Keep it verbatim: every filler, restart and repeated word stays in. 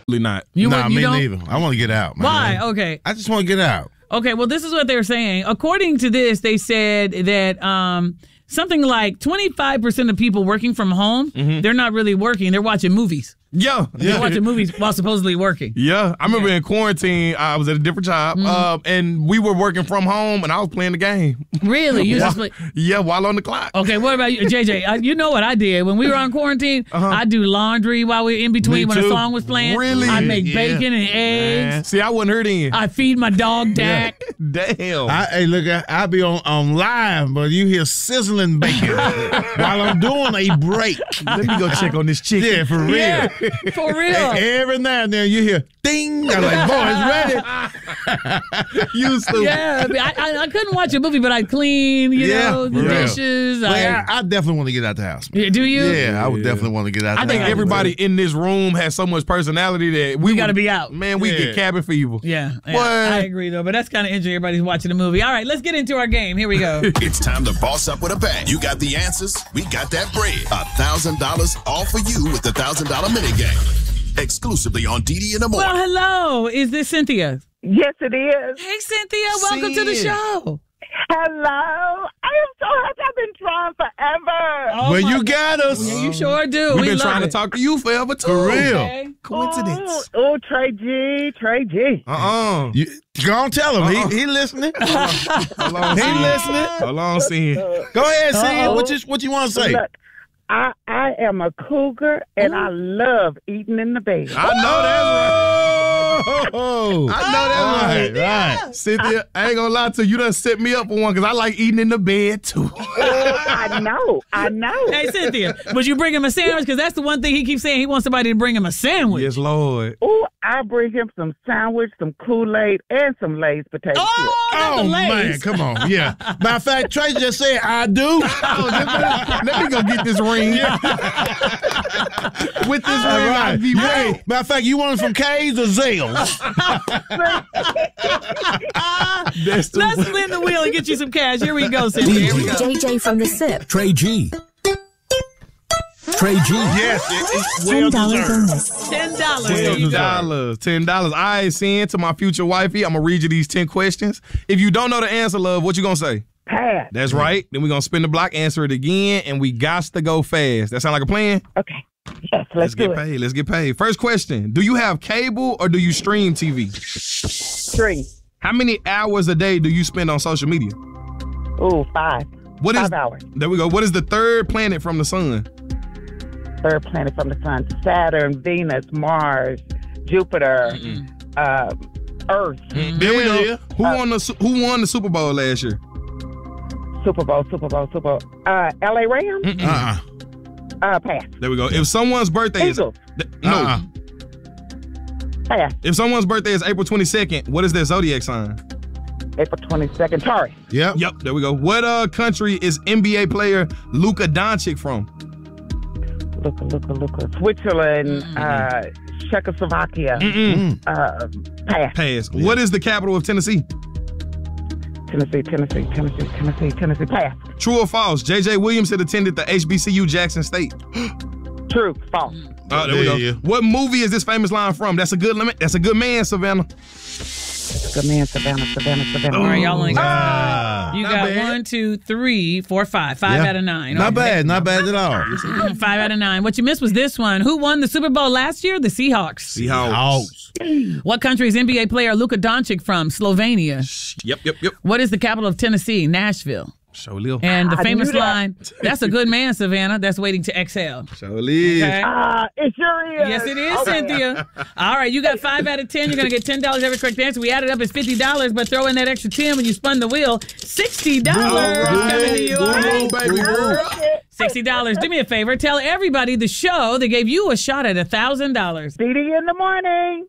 not. You nah, you me don't? neither. I want to get out, man. Why? Okay. I just want to get out. Okay, well, this is what they're saying. According to this, they said that um, something like twenty-five percent of people working from home, mm-hmm. they're not really working. They're watching movies. Yeah. They're yeah. watching movies while supposedly working. Yeah. I remember yeah. in quarantine, I was at a different job, mm-hmm. uh, and we were working from home, and I was playing the game. Really? You while, just play? Yeah, while on the clock. Okay, what about you, J J? I, you know what I did. When we were on quarantine, uh-huh. I do laundry while we were in between when a song was playing. Really? I make yeah. bacon and eggs. Man. See, I wasn't hurt in. I feed my dog Dak. Yeah. Damn. I, hey, look, I, I be on, on live, but you hear sizzling bacon while I'm doing a break. Let me go check on this chicken. Yeah, for real. Yeah, for real. Every now and then you hear ding. I'm like, boy, it's ready. You stupid. Yeah, I, I, I couldn't watch a movie, but I'd clean, you yeah, know, the real. dishes. Well, I, I, I definitely want to get out the house. Yeah, do you? Yeah, I would yeah. definitely want to get out the I house. think everybody in this room has so much personality that we, we got to be out. Man, we yeah. get cabin fever. Yeah, yeah I agree, though, but that's kind of interesting. Everybody's watching the movie. All right, let's get into our game. Here we go. It's time to boss up with a bang. You got the answers. We got that bread. A thousand dollars all for you with the thousand dollar mini game. Exclusively on D D in the morning. Well, hello. Is this Cynthia? Yes, it is. Hey, Cynthia. Welcome Sid. to the show. Hello. I am so happy. I've been trying forever. Oh, well, you got us. Yeah, you sure do. We've we been trying it. to talk to you forever, too. For real. Okay. Coincidence. Oh, oh, Trey G. Trey G. Uh-uh. You, go on, tell him. Uh-uh. He, he listening. Hold on, he Sid. listening. Hold on, Sid. Go ahead, Sid. Uh-oh. What you, what you want to say? Look, I, I am a cougar, and Ooh. I love eating in the bed. I know that's right. Oh, I know that's right. Right, right. Cynthia, I ain't gonna lie to you. You done set me up for one because I like eating in the bed, too. Oh, I know. I know. Hey, Cynthia, would you bring him a sandwich? Because that's the one thing he keeps saying. He wants somebody to bring him a sandwich. Yes, Lord. Oh, I bring him some sandwich, some Kool-Aid, and some Lay's potato chips. Oh, Oh, man, come on. Yeah. Matter of fact, Trey just said, I do. Oh, let, me, let me go get this ring. Yeah. With this All ring, right. I'd be Yeah. ready. Matter of fact, you want it from K's or Zales? That's the Let's spin the wheel and get you some cash. Here we go, Cynthia. Here we go. J J from the SIP. Trey G. Trey G. Yes, it, it's well ten dollars deserved. bonus. Ten dollars. Ten dollars. Ten dollars. I ain't saying to my future wifey, I'm gonna read you these ten questions. If you don't know the answer, love, what you gonna say? Pass. That's right. Then we're gonna spin the block, answer it again, and we got to go fast. That sound like a plan? Okay. Yes, let's, Let's do get it. paid. Let's get paid. First question. Do you have cable or do you stream T V? Three. How many hours a day do you spend on social media? Ooh, five. What is Five hours. There we go. What is the third planet from the sun? Third planet from the sun. Saturn, Venus, Mars, Jupiter, uh, Earth. Mm, there we go. Yeah. Who Uh, won the Su- Who won the Super Bowl last year? Super Bowl, Super Bowl, Super Bowl. Uh, L A Rams? Mm-mm. Uh-uh. Uh, pass. There we go. If someone's birthday is Eagles. th- no, Uh-uh. Pass. if someone's birthday is April twenty-second, what is their zodiac sign? April twenty-second. Taurus. Yep. Yep. There we go. What uh country is N B A player Luka Doncic from? Luka, Luka, Luka. Switzerland, uh, Czechoslovakia. Mm-mm. Uh, pass. Pass. What is the capital of Tennessee? Tennessee, Tennessee, Tennessee, Tennessee, Tennessee. Pass. True or false? J J Williamson attended the H B C U Jackson State. True. False. Oh, there we go. Yeah. What movie is this famous line from? That's a good limit. That's a good man, Savannah. Good man, Savannah, Savannah, Savannah. All right, y'all only got Ah, You not got bad. one, two, three, four, five. Five Yeah. out of nine. Not Okay. bad. Not bad at all. Five out of nine. What you missed was this one. Who won the Super Bowl last year? The Seahawks. Seahawks. What country is N B A player Luka Doncic from? Slovenia. Yep, yep, yep. What is the capital of Tennessee? Nashville. Show Lil. And the I famous knew that. line, that's a good man, Savannah. That's waiting to exhale. Show Lil. Okay? Ah, it sure is. Yes, it is, Okay. Cynthia. All right, you got five out of ten. You're going to get ten dollars every correct answer. We added up as fifty dollars, but throw in that extra ten when you spun the wheel. sixty dollars coming to you. All right? baby girl. sixty dollars. Do me a favor. Tell everybody the show that gave you a shot at one thousand dollars. D D in the morning.